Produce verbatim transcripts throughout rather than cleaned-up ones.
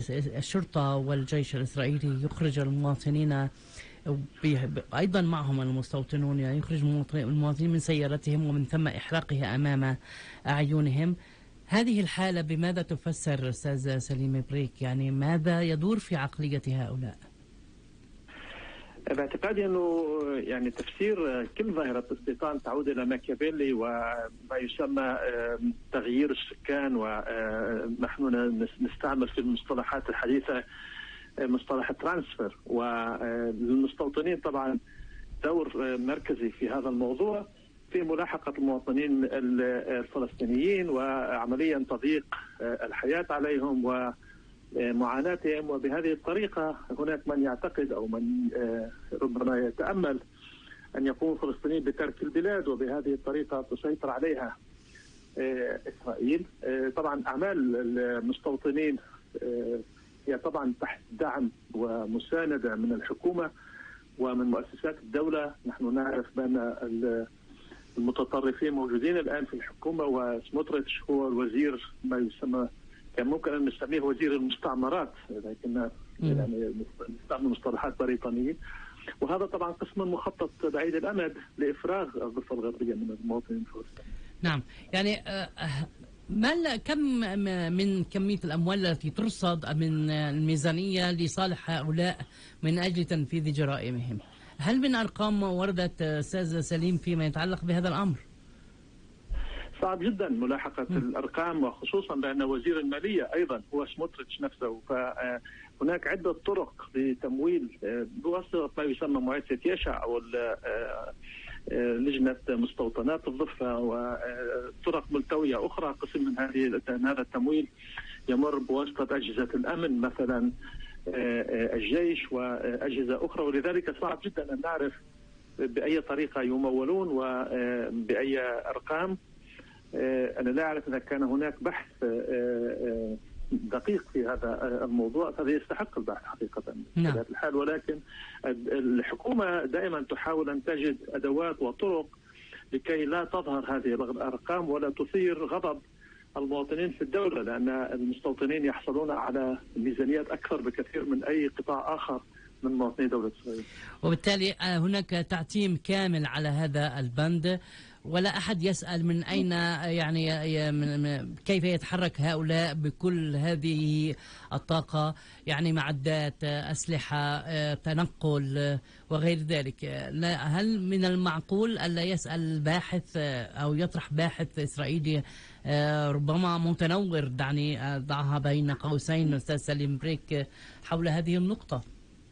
الشرطة والجيش الإسرائيلي يخرج المواطنين أيضا معهم المستوطنون، يعني يخرج المواطنين من سيارتهم ومن ثم إحراقها أمام أعينهم. هذه الحالة بماذا تفسر أستاذ سليم بريك؟ يعني ماذا يدور في عقلية هؤلاء؟ باعتقادي أنه يعني تفسير كل ظاهرة الاستيطان تعود إلى ماكيافيلي وما يسمى تغيير السكان، ونحن نستعمل في المصطلحات الحديثة مصطلح الترانسفير. وللمستوطنين طبعا دور مركزي في هذا الموضوع في ملاحقة المواطنين الفلسطينيين وعمليا تضييق الحياة عليهم ومعاناتهم. وبهذه الطريقة هناك من يعتقد أو من ربما يتأمل أن يقوم الفلسطينيين بترك البلاد وبهذه الطريقة تسيطر عليها إسرائيل. طبعا أعمال المستوطنين هي طبعا تحت دعم ومساندة من الحكومة ومن مؤسسات الدولة. نحن نعرف بأن المتطرفين موجودين الآن في الحكومة، وسموتريتش هو الوزير ما يسمى، كان ممكن أن نسميه وزير المستعمرات، لكن يعني نستعمل مصطلحات بريطانيين. وهذا طبعا قسم مخطط بعيد الأمد لإفراغ الضفة الغربية من المواطنين الفلسطينيين. نعم، يعني ما كم من كمية الأموال التي ترصد من الميزانية لصالح هؤلاء من أجل تنفيذ جرائمهم؟ هل من أرقام وردت أستاذ سليم فيما يتعلق بهذا الأمر؟ صعب جدا ملاحقة م. الأرقام، وخصوصا بأن وزير المالية أيضا هو سموتريتش نفسه. فهناك عدة طرق لتمويل بواسطة ما يسمى مؤسسة يشع أو لجنة مستوطنات الضفة وطرق ملتوية أخرى. قسم من هذه هذا التمويل يمر بواسطة أجهزة الأمن مثلا الجيش وأجهزة أخرى، ولذلك صعب جدا أن نعرف بأي طريقة يمولون وبأي أرقام. أنا لا أعرف إذا كان هناك بحث دقيق في هذا الموضوع، فهذا يستحق البحث حقيقة بطبيعة الحال. ولكن الحكومة دائما تحاول أن تجد أدوات وطرق لكي لا تظهر هذه الأرقام ولا تثير غضب المواطنين في الدولة، لأن المستوطنين يحصلون على ميزانيات أكثر بكثير من أي قطاع آخر من مواطني دولة إسرائيل. وبالتالي هناك تعتيم كامل على هذا البند، ولا أحد يسأل من أين يعني من كيف يتحرك هؤلاء بكل هذه الطاقة، يعني معدات، أسلحة، تنقل وغير ذلك. هل من المعقول ألا يسأل باحث أو يطرح باحث إسرائيلي ربما متنور، دعني ضعها بين قوسين أستاذ سليم بريك، حول هذه النقطة؟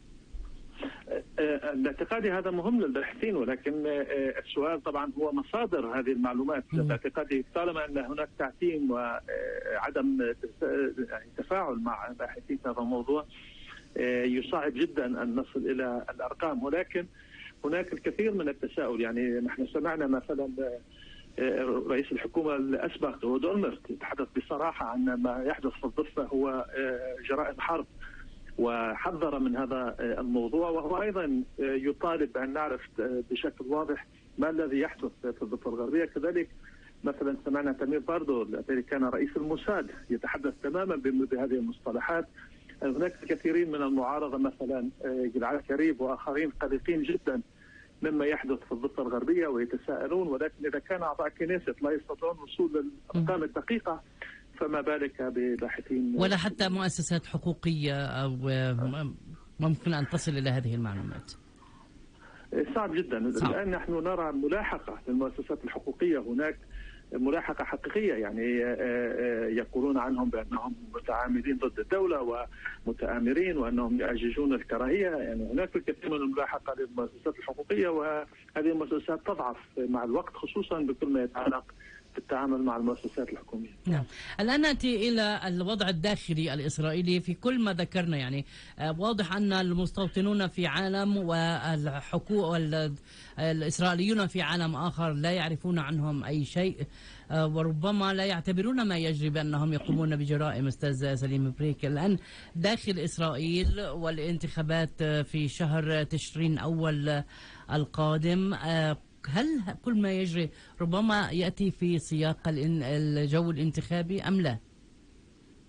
باعتقادي هذا مهم للباحثين، ولكن السؤال طبعا هو مصادر هذه المعلومات. باعتقادي طالما ان هناك تعتيم وعدم تفاعل مع باحثين في هذا الموضوع يصعب جدا ان نصل الى الارقام. ولكن هناك الكثير من التساؤل. يعني نحن سمعنا مثلا رئيس الحكومة الاسبق أهود أولمرت يتحدث بصراحة عن ما يحدث في الضفة هو جرائم حرب، وحذر من هذا الموضوع. وهو أيضا يطالب بأن نعرف بشكل واضح ما الذي يحدث في الضفة الغربية. كذلك مثلا سمعنا تمير باردو الذي كان رئيس الموساد يتحدث تماما بهذه المصطلحات. هناك كثيرين من المعارضة مثلا جلعاد كريب وآخرين قلقين جدا مما يحدث في الضفة الغربية ويتساءلون، ولكن إذا كان أعضاء كنيست لا يستطيعون الوصول للأرقام الدقيقة فما بالك بباحثين ولا حتى مؤسسات حقوقية أو ممكن أن تصل إلى هذه المعلومات؟ صعب جدا. صعب. الآن نحن نرى ملاحقة للمؤسسات الحقوقية، هناك ملاحقة حقيقية، يعني يقولون عنهم بأنهم متعاملين ضد الدولة ومتآمرين وأنهم يأججون الكراهية. يعني هناك الكثير من الملاحقة للمؤسسات الحقوقية، وهذه المؤسسات تضعف مع الوقت خصوصا بكل ما يتعلق بالتعامل مع المؤسسات الحكومية. نعم. الآن نأتي إلى الوضع الداخلي الإسرائيلي في كل ما ذكرنا. يعني واضح أن المستوطنون في عالم والحقوق والإسرائيليون في عالم آخر لا يعرفون عنهم أي شيء، وربما لا يعتبرون ما يجري بأنهم يقومون بجرائم. أستاذ سليم بريك، الآن داخل إسرائيل والانتخابات في شهر تشرين أول القادم، هل كل ما يجري ربما يأتي في سياق الجو الانتخابي أم لا؟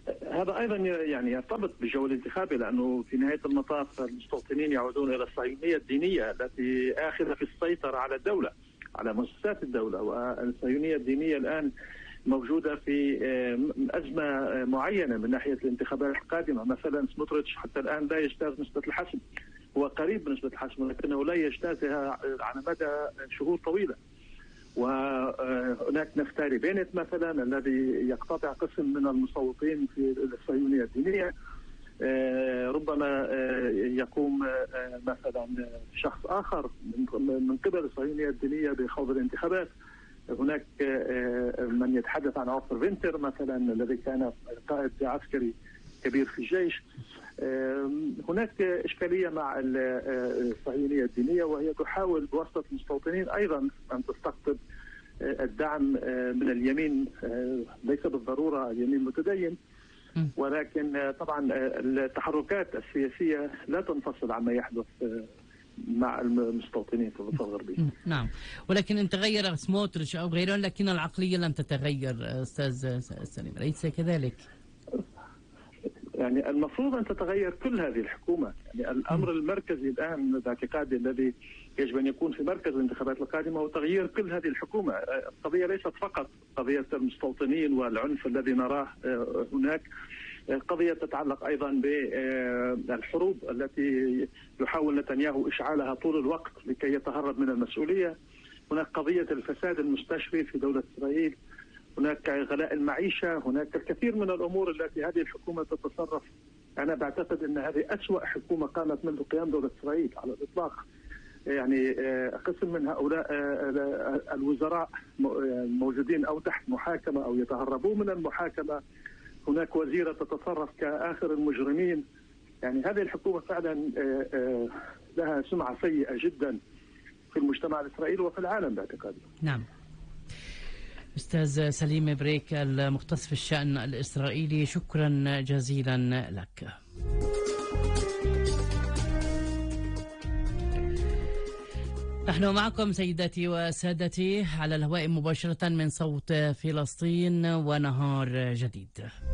هذا ايضا يعني يرتبط بالجو الانتخابي، لانه في نهايه المطاف المستوطنين يعودون الى الصهيونيه الدينيه التي اخذه في السيطره على الدوله، على مؤسسات الدوله. والصهيونيه الدينيه الان موجوده في ازمه معينه من ناحيه الانتخابات القادمه. مثلا سموتريتش حتى الان لا يجتاز نسبه الحسم، هو قريب من نسبه الحسم ولكنه لا يجتازها على مدى شهور طويله. وهناك نفتالي بينت مثلا الذي يقتطع قسم من المصوتين في الصهيونيه الدينيه، ربما يقوم مثلا شخص اخر من قبل الصهيونيه الدينيه بخوض الانتخابات. هناك من يتحدث عن عوفر فينتر مثلا الذي كان قائد عسكري كبير في الجيش. هناك إشكالية مع الصهيونية الدينية، وهي تحاول بواسطة المستوطنين أيضا أن تستقطب الدعم من اليمين، ليس بالضرورة اليمين المتدين، ولكن طبعا التحركات السياسية لا تنفصل عما يحدث مع المستوطنين في الضفة الغربية. نعم، ولكن ان تغير سموتريتش او غيره لكن العقلية لم تتغير استاذ سليم، أليس كذلك؟ يعني المفروض ان تتغير كل هذه الحكومة. يعني الامر المركزي الان باعتقادي الذي يجب ان يكون في مركز الانتخابات القادمة هو تغيير كل هذه الحكومة. القضية ليست فقط قضية المستوطنين والعنف الذي نراه هناك، قضية تتعلق أيضا بالحروب التي يحاول نتنياهو إشعالها طول الوقت لكي يتهرب من المسؤولية. هناك قضية الفساد المستشري في دولة إسرائيل، هناك غلاء المعيشة، هناك الكثير من الأمور التي هذه الحكومة تتصرف. أنا بعتقد أن هذه أسوأ حكومة قامت منذ قيام دولة إسرائيل على الإطلاق. يعني قسم من هؤلاء الوزراء موجودين أو تحت محاكمة أو يتهربون من المحاكمة. هناك وزيرة تتصرف كآخر المجرمين. يعني هذه الحكومة فعلا لها سمعة سيئة جدا في المجتمع الإسرائيلي وفي العالم باعتقادي. نعم. أستاذ سليم بريك المختص في الشأن الإسرائيلي، شكرا جزيلا لك. نحن معكم سيداتي وسادتي على الهواء مباشرة من صوت فلسطين ونهار جديد.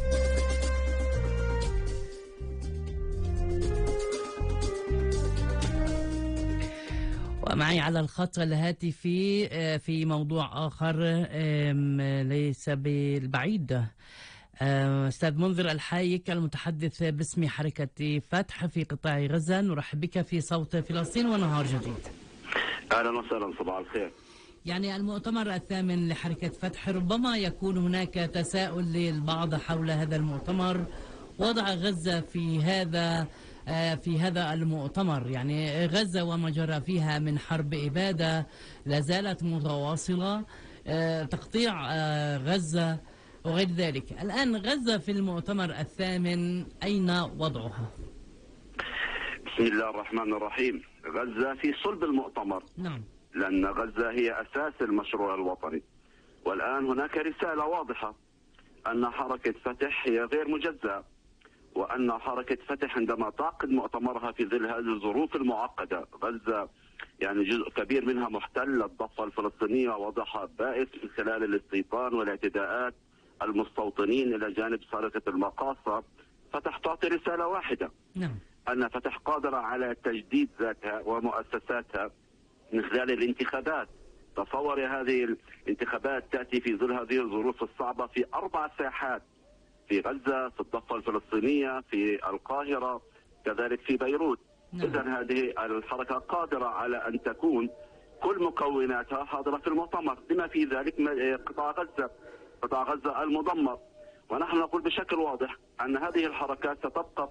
ومعي على الخط الهاتفي في موضوع آخر ليس بالبعيد أستاذ منذر الحايك المتحدث باسم حركة فتح في قطاع غزة. نرحب بك في صوت فلسطين ونهار جديد. أهلا وسهلا، صباح الخير. يعني المؤتمر الثامن لحركة فتح، ربما يكون هناك تساؤل للبعض حول هذا المؤتمر، وضع غزة في هذا في هذا المؤتمر. يعني غزة وما جرى فيها من حرب إبادة لا زالت متواصلة، تقطيع غزة وغير ذلك. الآن غزة في المؤتمر الثامن أين وضعها؟ بسم الله الرحمن الرحيم. غزة في صلب المؤتمر. نعم. لأن غزة هي أساس المشروع الوطني، والآن هناك رسالة واضحة أن حركة فتح هي غير مجزأة، وأن حركة فتح عندما تعقد مؤتمرها في ظل هذه الظروف المعقدة، غزة يعني جزء كبير منها محتل، الضفة الفلسطينية وضعها بائس من خلال الاستيطان والاعتداءات المستوطنين إلى جانب سرقة المقاصة. فتح تعطي رسالة واحدة. نعم. أن فتح قادرة على تجديد ذاتها ومؤسساتها من خلال الانتخابات. تصور هذه الانتخابات تأتي في ظل هذه الظروف الصعبة في أربع ساحات، في غزة، في الضفة الفلسطينية، في القاهرة، كذلك في بيروت. نعم. إذن هذه الحركة قادرة على أن تكون كل مكوناتها حاضرة في المؤتمر، بما في ذلك قطاع غزة، قطاع غزة المدمر. ونحن نقول بشكل واضح أن هذه الحركات ستبقى